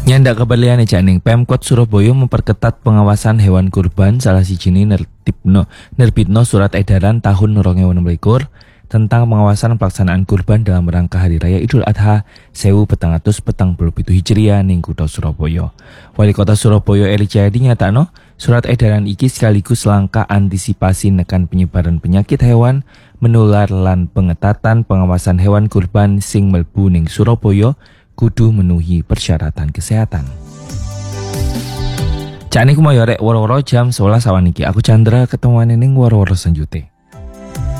Nyandak keberliane Janing Pemkot Surabaya memperketat pengawasan hewan kurban salah sijine nerbitno surat edaran tahun 2016 tentang pengawasan pelaksanaan kurban dalam rangka Hari Raya Idul Adha 1447 Hijriah ning Kutha Surabaya. Wali Kota Surabaya Eri Cahyadi nyatakno surat edaran iki sekaligus langkah antisipasi nekan penyebaran penyakit hewan menular lan pengetatan pengawasan hewan kurban sing mlebu ning Surabaya kudu menuhi persyaratan kesehatan. Cak niku mau yorek woro-woro jam 11 awan iki. Aku Chandra ketemuane ning woro-woro senjute.